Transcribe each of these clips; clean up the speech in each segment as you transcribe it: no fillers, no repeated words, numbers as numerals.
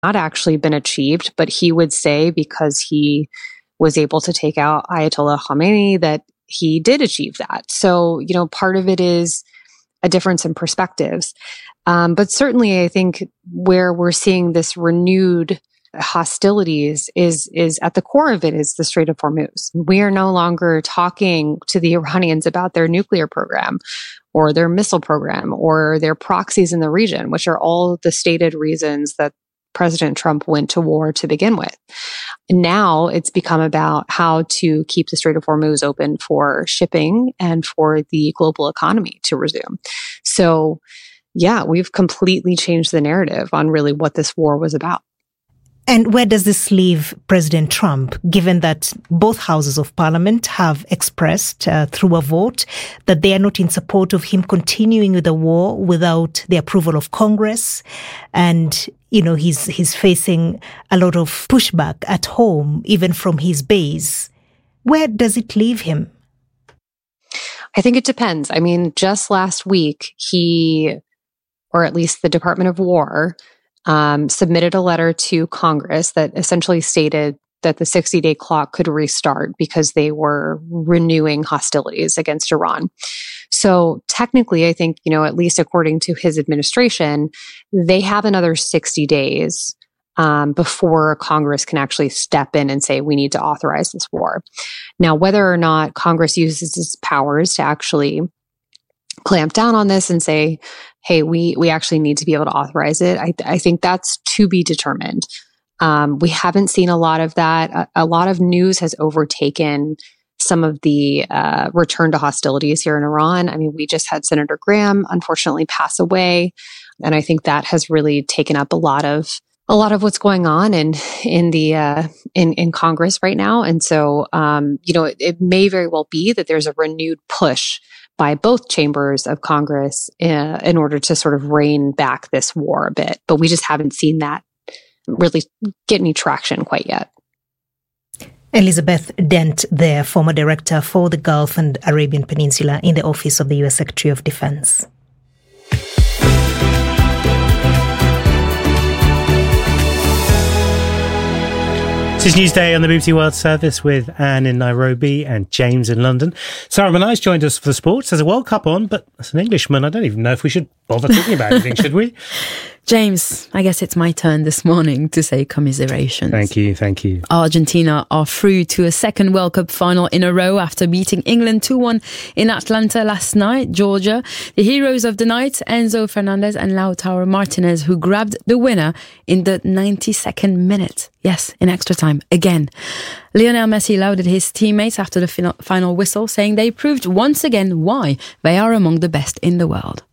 not actually been achieved, but he would say because he was able to take out Ayatollah Khamenei that he did achieve that. So, part of it is a difference in perspectives. But certainly I think where we're seeing this renewed hostilities is at the core of it is the Strait of Hormuz. We are no longer talking to the Iranians about their nuclear program or their missile program or their proxies in the region, which are all the stated reasons that President Trump went to war to begin with. Now it's become about how to keep the Strait of Hormuz open for shipping and for the global economy to resume. So, yeah, we've completely changed the narrative on really what this war was about. And where does this leave President Trump, given that both houses of parliament have expressed through a vote that they are not in support of him continuing with the war without the approval of Congress? And, he's facing a lot of pushback at home, even from his base. Where does it leave him? I think it depends. I mean, just last week, or at least the Department of War, submitted a letter to Congress that essentially stated that the 60-day clock could restart because they were renewing hostilities against Iran. So technically, I think, at least according to his administration, they have another 60 days before Congress can actually step in and say, we need to authorize this war. Now, whether or not Congress uses its powers to actually clamp down on this and say, hey, we actually need to be able to authorize it, I think that's to be determined. We haven't seen a lot of that. A lot of news has overtaken some of the return to hostilities here in Iran. I mean, we just had Senator Graham unfortunately pass away, and I think that has really taken up a lot of what's going on in Congress right now. And so, it may very well be that there's a renewed push by both chambers of Congress in order to sort of rein back this war a bit. But we just haven't seen that really get any traction quite yet. Elizabeth Dent there, former director for the Gulf and Arabian Peninsula in the Office of the U.S. Secretary of Defense. This is Newsday on the BBC World Service with Anne in Nairobi and James in London. Sarah Manais joined us for the sports. There's a World Cup on, but as an Englishman, I don't even know if we should bother talking about anything, should we? James, I guess it's my turn this morning to say commiserations. Thank you. Argentina are through to a second World Cup final in a row after beating England 2-1 in Atlanta last night. Georgia, the heroes of the night, Enzo Fernandez and Lautaro Martinez, who grabbed the winner in the 92nd minute. Yes, in extra time, again. Lionel Messi lauded his teammates after the final whistle, saying they proved once again why they are among the best in the world.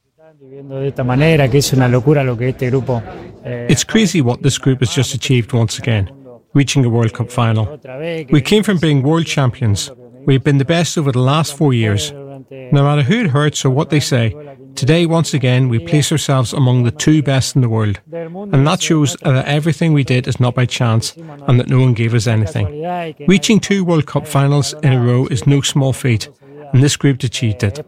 It's crazy what this group has just achieved once again, reaching a World Cup final. We came from being world champions. We've been the best over the last 4 years. No matter who it hurts or what they say, today once again we place ourselves among the 2 best in the world. And that shows that everything we did is not by chance and that no one gave us anything. Reaching 2 World Cup finals in a row is no small feat, and this group achieved it.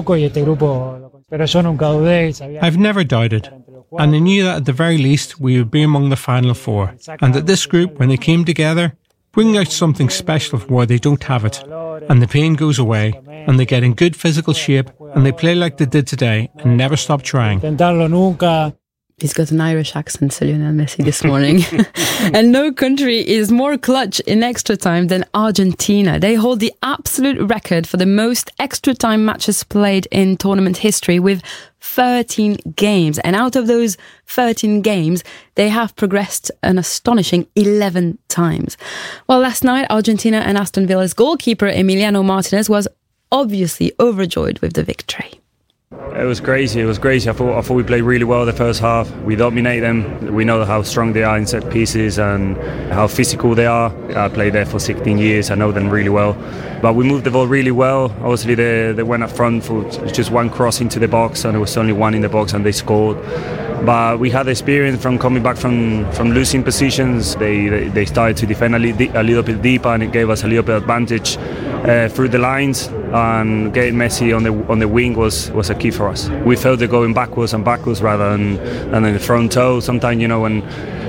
I've never doubted, and I knew that at the very least we would be among the final 4, and that this group, when they came together, bring out something special where they don't have it, and the pain goes away, and they get in good physical shape, and they play like they did today, and never stop trying. He's got an Irish accent, Lionel Messi, this morning. And no country is more clutch in extra time than Argentina. They hold the absolute record for the most extra time matches played in tournament history with 13 games. And out of those 13 games, they have progressed an astonishing 11 times. Well, last night, Argentina and Aston Villa's goalkeeper Emiliano Martinez was obviously overjoyed with the victory. It was crazy. I thought we played really well the first half. We dominate them. We know how strong they are in set pieces and how physical they are. I played there for 16 years. I know them really well. But we moved the ball really well. Obviously, they went up front for just one cross into the box, and there was only one in the box, and they scored. But we had experience from coming back from losing positions. They started to defend a little bit deeper, and it gave us a little bit of advantage through the lines. And getting Messi on the wing was a key for us. We felt they're going backwards rather than in the front toe. Sometimes, when